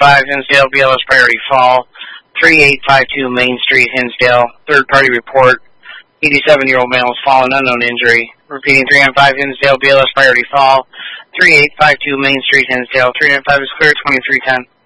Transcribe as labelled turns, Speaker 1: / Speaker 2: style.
Speaker 1: 305 Hinsdale, BLS priority fall. 3852 Main Street, Hinsdale. Third party report. 87-year-old male has fallen, unknown injury. Repeating 305 Hinsdale, BLS priority fall. 3852 Main Street, Hinsdale. 305 is clear, 2310.